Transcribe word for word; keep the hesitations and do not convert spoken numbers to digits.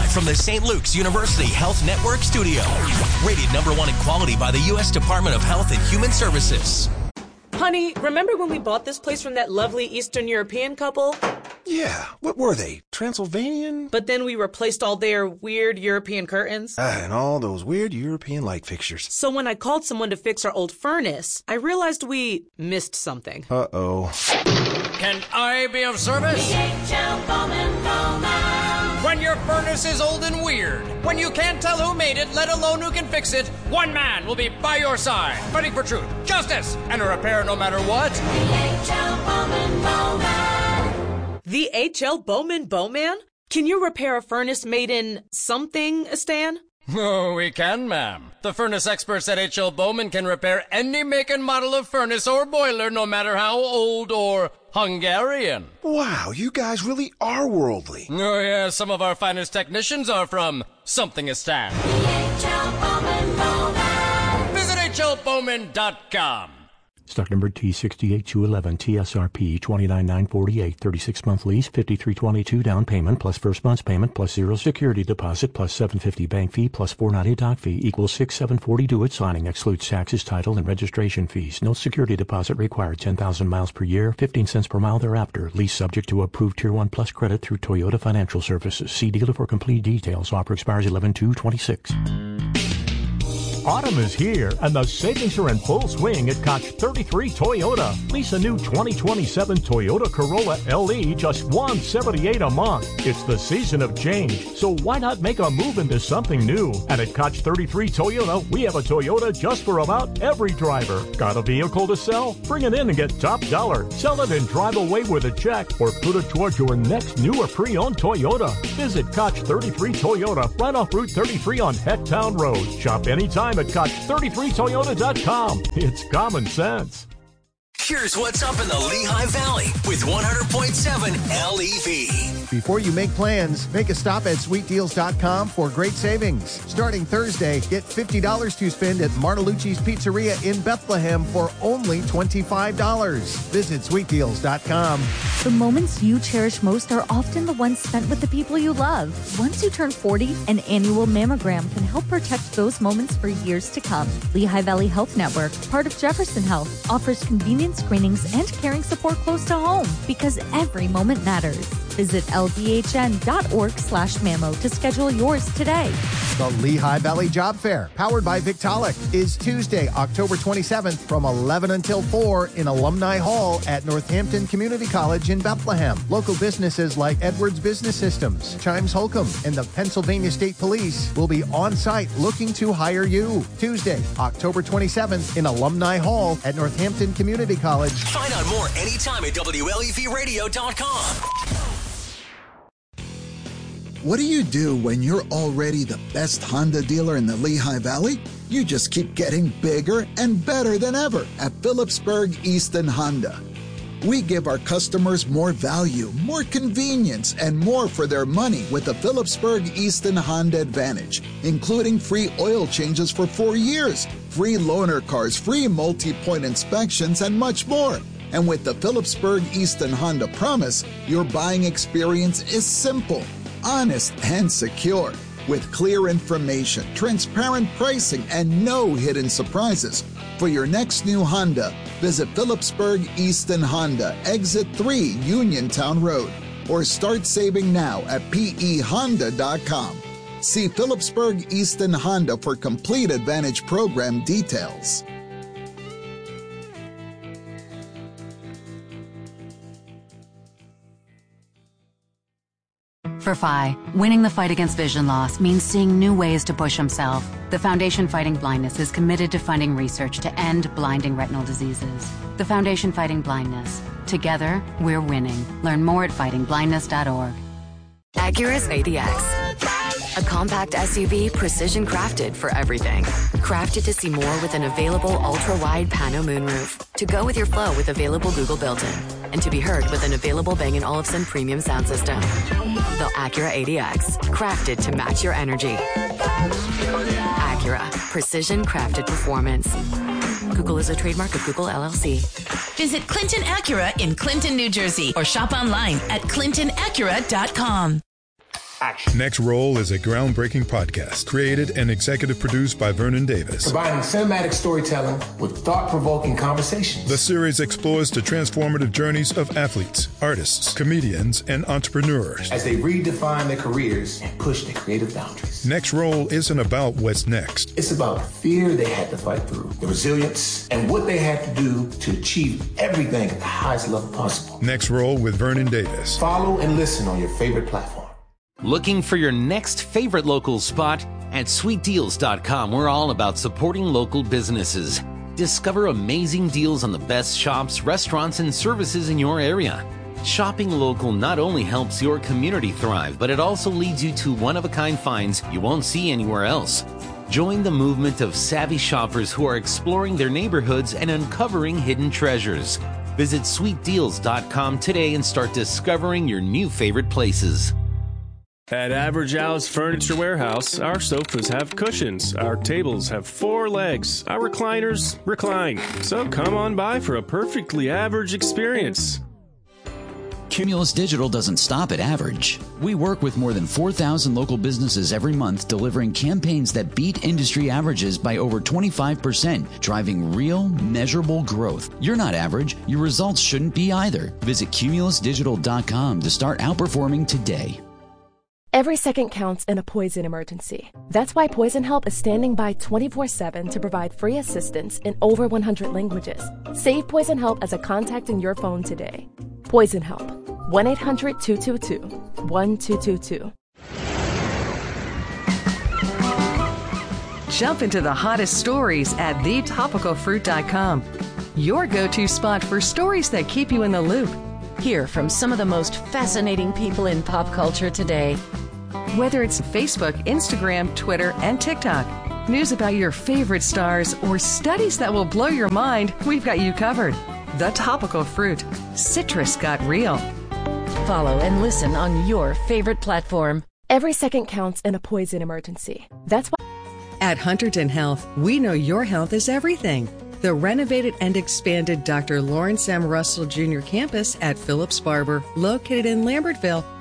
from the Saint Luke's University Health Network studio. Rated number one in quality by the U S Department of Health and Human Services. Honey, remember when we bought this place from that lovely Eastern European couple? Yeah, what were they? Transylvanian? But then we replaced all their weird European curtains. Ah, and all those weird European light fixtures. So when I called someone to fix our old furnace, I realized we missed something. Uh-oh. Can I be of service? D H L Bowman Bowman. When your furnace is old and weird, when you can't tell who made it, let alone who can fix it, one man will be by your side, fighting for truth, justice, and a repair no matter what. D H L Bowman Bowman. The H L Bowman Bowman? Can you repair a furnace made in something, Stan? Oh, we can, ma'am. The furnace experts at H L Bowman can repair any make and model of furnace or boiler, no matter how old or Hungarian. Wow, you guys really are worldly. Oh, yeah, some of our finest technicians are from Something-istan. H L Bowman Bowman. Visit H L Bowman dot com. Stock number T six eight two one one, T S R P twenty-nine nine forty-eight, thirty-six month lease, fifty-three twenty-two down payment, plus first month's payment, plus zero security deposit, plus seven fifty bank fee, plus four ninety doc fee, equals six seven forty due at signing, excludes taxes, title, and registration fees. No security deposit required, ten thousand miles per year, fifteen cents per mile thereafter. Lease subject to approved Tier one Plus credit through Toyota Financial Services. See dealer for complete details. Offer expires eleven two twenty-six. Autumn is here, and the savings are in full swing at Koch thirty-three Toyota. Lease a new twenty twenty-seven Toyota Corolla L E just one hundred seventy-eight dollars a month. It's the season of change, so why not make a move into something new? And at Koch thirty-three Toyota, we have a Toyota just for about every driver. Got a vehicle to sell? Bring it in and get top dollar. Sell it and drive away with a check, or put it towards your next new or pre-owned Toyota. Visit Koch thirty-three Toyota right off Route thirty-three on Hecktown Road. Shop anytime at Koch thirty-three Toyota dot com. It's common sense. Here's what's up in the Lehigh Valley with one hundred point seven L E V. Before you make plans, make a stop at sweet deals dot com for great savings. Starting Thursday, get fifty dollars to spend at Martalucci's Pizzeria in Bethlehem for only twenty-five dollars. Visit sweet deals dot com. The moments you cherish most are often the ones spent with the people you love. Once you turn forty, an annual mammogram can help protect those moments for years to come. Lehigh Valley Health Network, part of Jefferson Health, offers convenient screenings and caring support close to home because every moment matters. Visit L V H N dot org slash mammo to schedule yours today. The Lehigh Valley Job Fair, powered by Victaulic, is Tuesday, October twenty-seventh from eleven until four in Alumni Hall at Northampton Community College in Bethlehem. Local businesses like Edwards Business Systems, Chimes Holcomb, and the Pennsylvania State Police will be on site looking to hire you. Tuesday, October twenty-seventh in Alumni Hall at Northampton Community College. Find out more anytime at W L E V radio dot com. What do you do when you're already the best Honda dealer in the Lehigh Valley? You just keep getting bigger and better than ever at Phillipsburg Easton Honda. We give our customers more value, more convenience, and more for their money with the Phillipsburg Easton Honda Advantage, including free oil changes for four years, free loaner cars, free multi-point inspections, and much more. And with the Phillipsburg Easton Honda Promise, your buying experience is simple, honest, and secure. With clear information, transparent pricing, and no hidden surprises. For your next new Honda, visit Phillipsburg Easton Honda, Exit three, Uniontown Road, or start saving now at P E Honda dot com. See Phillipsburg Easton Honda for complete Advantage program details. For Phi, winning the fight against vision loss means seeing new ways to push himself. The Foundation Fighting Blindness is committed to funding research to end blinding retinal diseases. The Foundation Fighting Blindness. Together, we're winning. Learn more at fighting blindness dot org. Acura's A D X. A compact S U V precision crafted for everything. Crafted to see more with an available ultra-wide pano moonroof. To go with your flow with available Google built-in. And to be heard with an available Bang and Olufsen premium sound system. The Acura A D X. Crafted to match your energy. Acura. Precision crafted performance. Google is a trademark of Google L L C. Visit Clinton Acura in Clinton, New Jersey, or shop online at clinton acura dot com. action. Next Roll is a groundbreaking podcast created and executive produced by Vernon Davis. Combining cinematic storytelling with thought-provoking conversations. The series explores the transformative journeys of athletes, artists, comedians, and entrepreneurs as they redefine their careers and push their creative boundaries. Next Roll isn't about what's next. It's about the fear they had to fight through, the resilience, and what they had to do to achieve everything at the highest level possible. Next Roll with Vernon Davis. Follow and listen on your favorite platform. Looking for your next favorite local spot? At sweet deals dot com, we're all about supporting local businesses. Discover amazing deals on the best shops, restaurants, and services in your area. Shopping local not only helps your community thrive, but it also leads you to one-of-a-kind finds you won't see anywhere else. Join the movement of savvy shoppers who are exploring their neighborhoods and uncovering hidden treasures. Visit sweet deals dot com today and start discovering your new favorite places. At Average Al's Furniture Warehouse, our sofas have cushions, our tables have four legs, our recliners recline. So come on by for a perfectly average experience. Cumulus Digital doesn't stop at average. We work with more than four thousand local businesses every month, delivering campaigns that beat industry averages by over twenty-five percent, driving real, measurable growth. You're not average. Your results shouldn't be either. Visit cumulus digital dot com to start outperforming today. Every second counts in a poison emergency. That's why Poison Help is standing by twenty-four seven to provide free assistance in over one hundred languages. Save Poison Help as a contact in your phone today. Poison Help. one eight hundred two two two one two two two. Jump into the hottest stories at the topical fruit dot com. Your go-to spot for stories that keep you in the loop. Hear from some of the most fascinating people in pop culture today. Whether it's Facebook, Instagram, Twitter, and TikTok, news about your favorite stars, or studies that will blow your mind, we've got you covered. The Topical Fruit. Citrus got real. Follow and listen on your favorite platform. Every second counts in a poison emergency. That's why. At Hunterton Health, we know your health is everything. The renovated and expanded Doctor Lawrence M. Russell Junior campus at Phillips Barber, located in Lambertville,